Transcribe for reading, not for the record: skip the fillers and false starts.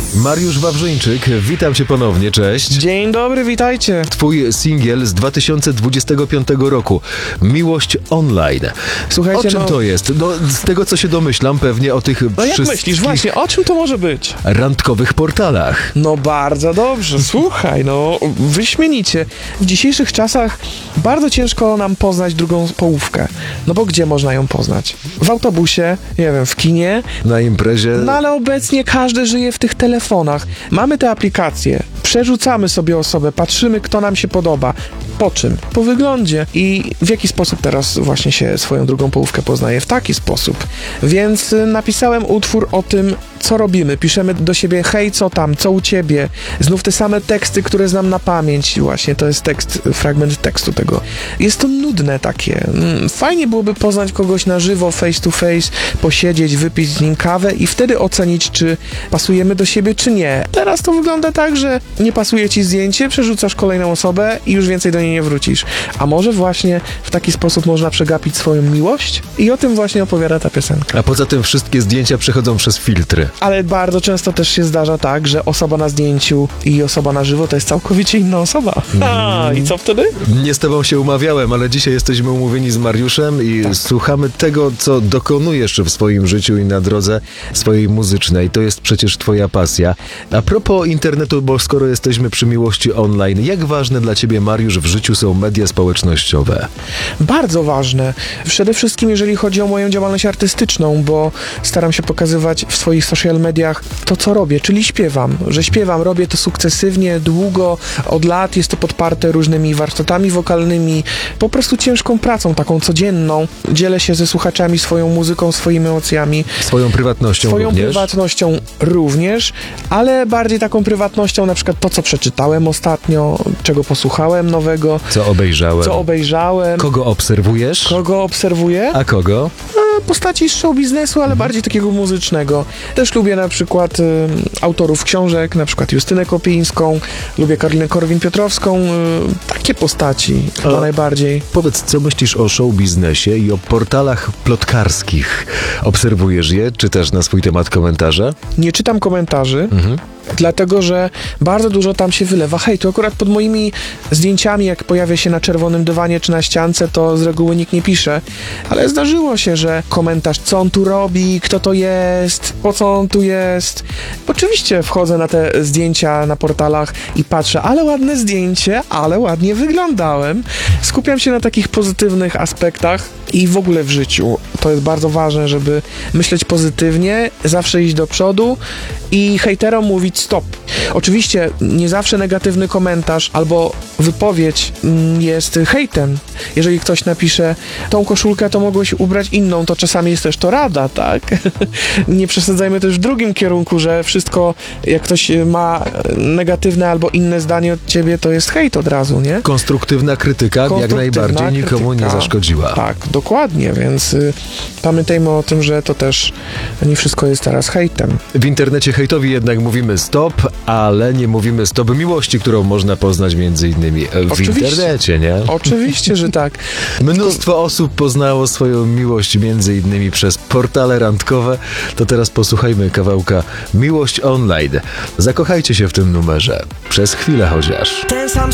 Mariusz Wawrzyńczyk, witam cię ponownie, cześć. Dzień dobry, witajcie. Twój singiel z 2025 roku, Miłość Online. Słuchajcie, o czym to jest? No, z tego, co się domyślam, pewnie o tych No jak wszystkich myślisz, właśnie, o czym to może być? randkowych portalach. No bardzo dobrze, słuchaj, no wyśmienicie. W dzisiejszych czasach bardzo ciężko nam poznać drugą połówkę. No bo gdzie można ją poznać? W autobusie, nie wiem, w kinie. Na imprezie. No ale obecnie każdy żyje w tych telefonach. Mamy te aplikacje, przerzucamy sobie osobę, patrzymy, kto nam się podoba. Po czym? Po wyglądzie. I w jaki sposób teraz właśnie się swoją drugą połówkę poznaje? W taki sposób. Więc napisałem utwór o tym, co robimy. Piszemy do siebie, hej, co tam, co u ciebie? Znów te same teksty, które znam na pamięć. Właśnie to jest tekst, fragment tekstu tego. Jest to nudne takie. Fajnie byłoby poznać kogoś na żywo, face to face, posiedzieć, wypić z nim kawę i wtedy ocenić, czy pasujemy do siebie, czy nie. Teraz to wygląda tak, że nie pasuje ci zdjęcie, przerzucasz kolejną osobę i już więcej do niej nie wrócisz. A może właśnie w taki sposób można przegapić swoją miłość? I o tym właśnie opowiada ta piosenka. A poza tym wszystkie zdjęcia przechodzą przez filtry. Ale bardzo często też się zdarza tak, że osoba na zdjęciu i osoba na żywo to jest całkowicie inna osoba. I co wtedy? Nie z tobą się umawiałem, ale dzisiaj jesteśmy umówieni z Mariuszem i słuchamy tego, co dokonujesz w swoim życiu i na drodze swojej muzycznej. To jest przecież twoja pasja. A propos internetu, bo skoro jesteśmy przy miłości online, jak ważne dla ciebie, Mariusz, w życiu są media społecznościowe? Bardzo ważne. Przede wszystkim jeżeli chodzi o moją działalność artystyczną, bo staram się pokazywać w swoich social mediach to, co robię, czyli śpiewam. Że śpiewam, robię to sukcesywnie, długo, od lat, jest to podparte różnymi warsztatami wokalnymi, po prostu ciężką pracą, taką codzienną. Dzielę się ze słuchaczami swoją muzyką, swoimi emocjami. Swoją prywatnością również, ale bardziej taką prywatnością, na przykład to, co przeczytałem ostatnio, czego posłuchałem nowego. Co obejrzałem. Kogo obserwujesz? Kogo obserwuję? A kogo? Postaci z show biznesu, ale bardziej takiego muzycznego. Też lubię na przykład autorów książek, na przykład Justynę Kopińską, lubię Karolinę Korwin-Piotrowską, takie postaci chyba najbardziej. Powiedz, co myślisz o show biznesie i o portalach plotkarskich? Obserwujesz je? Czytasz na swój temat komentarze? Nie czytam komentarzy, dlatego że bardzo dużo tam się wylewa hejtu. Akurat pod moimi zdjęciami, jak pojawia się na czerwonym dywanie czy na ściance, to z reguły nikt nie pisze. Ale zdarzyło się, że komentarz, co on tu robi, kto to jest, po co on tu jest. Oczywiście wchodzę na te zdjęcia na portalach i patrzę, ale ładne zdjęcie, ale ładnie wyglądałem. Skupiam się na takich pozytywnych aspektach i w ogóle w życiu. To jest bardzo ważne, żeby myśleć pozytywnie, zawsze iść do przodu i hejterom mówić stop. Oczywiście nie zawsze negatywny komentarz albo wypowiedź jest hejtem. Jeżeli ktoś napisze, tą koszulkę to mogłeś ubrać inną, to czasami jest też to rada, tak? Nie przesadzajmy też w drugim kierunku, że wszystko, jak ktoś ma negatywne albo inne zdanie od ciebie, to jest hejt od razu, nie? Konstruktywna krytyka jak najbardziej nikomu nie zaszkodziła. Tak, dokładnie, więc pamiętajmy o tym, że to też nie wszystko jest teraz hejtem. W internecie hejtowi jednak mówimy stop, ale nie mówimy stop miłości, którą można poznać między innymi w internecie, nie? Oczywiście, że tak. Mnóstwo osób poznało swoją miłość między innymi przez portale randkowe. To teraz posłuchajmy kawałka Miłość Online. Zakochajcie się w tym numerze. Przez chwilę chociaż. Ten sam